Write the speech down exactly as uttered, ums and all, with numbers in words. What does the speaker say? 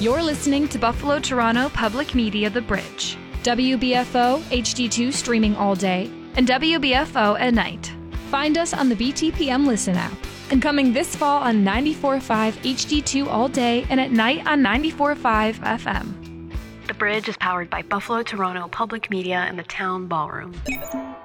You're listening to Buffalo Toronto Public Media The Bridge, W B F O H D two streaming all day, and W B F O at night. Find us on the B T P M Listen app. And coming this fall on ninety-four point five H D two all day and at night on ninety-four point five F M. The Bridge is powered by Buffalo Toronto Public Media and the Town Ballroom.